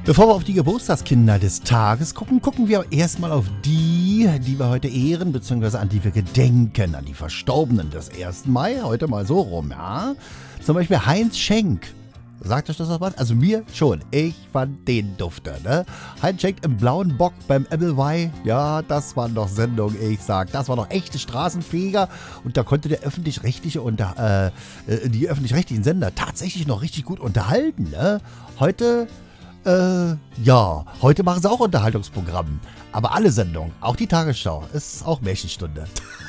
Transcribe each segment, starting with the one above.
Bevor wir auf die Geburtstagskinder des Tages gucken, gucken wir erstmal auf die wir heute ehren, beziehungsweise an die wir gedenken, an die Verstorbenen des 1. Mai, heute mal so rum, ja. Zum Beispiel Heinz Schenk. Sagt euch das was? Also mir schon. Ich fand den dufte, ne? Heinz Schenk im blauen Bock beim Appleby. Ja, das war noch Sendung, ich sag. Das war noch echte Straßenfeger. Und da konnte der öffentlich-rechtliche die öffentlich-rechtlichen Sender tatsächlich noch richtig gut unterhalten, ne? Heute machen sie auch Unterhaltungsprogramm. Aber alle Sendungen, auch die Tagesschau, ist auch Märchenstunde.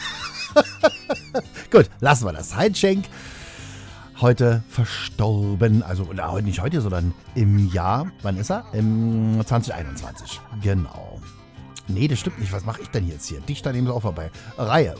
Gut, lassen wir das. Heinz Schenk, heute verstorben. Also nicht heute, sondern im Jahr, wann ist er? Im 2021. Genau. Nee, das stimmt nicht. Was mache ich denn jetzt hier? Dichter nehmen sie auch vorbei. Reihe.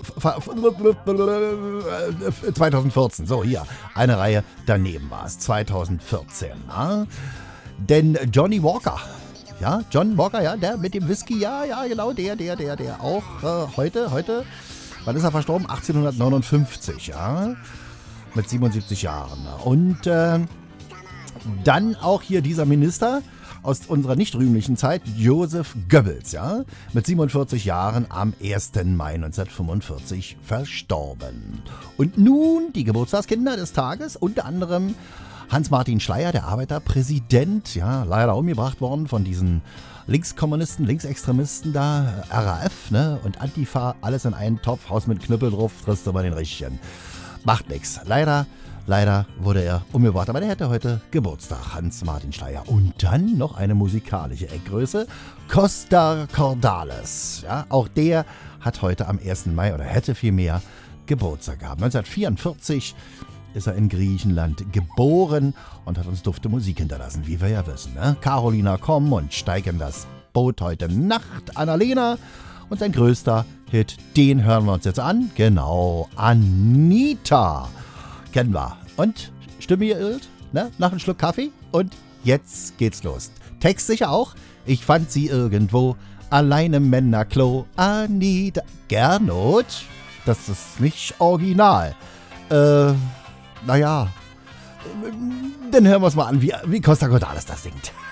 2014. So, hier. Eine Reihe daneben war es. 2014. Na? Denn Johnny Walker, ja, John Walker, ja, der mit dem Whisky, ja, genau, der auch heute, wann ist er verstorben? 1859, ja, mit 77 Jahren. Und dann auch hier dieser Minister aus unserer nicht rühmlichen Zeit, Joseph Goebbels, ja, mit 47 Jahren am 1. Mai 1945 verstorben. Und nun die Geburtstagskinder des Tages, unter anderem Hans-Martin Schleyer, der Arbeiterpräsident, ja, leider umgebracht worden von diesen Linkskommunisten, Linksextremisten da, RAF, ne, und Antifa, alles in einen Topf, Haus mit Knüppel drauf, frisst aber den Richtigen. Macht nix. Leider wurde er umgebracht, aber der hätte heute Geburtstag, Hans-Martin Schleyer. Und dann noch eine musikalische Eckgröße, Costa Cordalis, ja, auch der hat heute am 1. Mai oder hätte vielmehr Geburtstag gehabt. 1944 ist er in Griechenland geboren und hat uns dufte Musik hinterlassen, wie wir ja wissen. Ne? Carolina, komm und steig in das Boot heute Nacht, Annalena. Und sein größter Hit, den hören wir uns jetzt an. Genau, Anita. Kennen wir. Und, Stimme geirrt, ne? Nach einem Schluck Kaffee. Und jetzt geht's los. Text sicher auch. Ich fand sie irgendwo allein im Männerklo. Anita. Gernot? Das ist nicht original. Naja, dann hören wir uns mal an, wie Costa Cordalis das singt.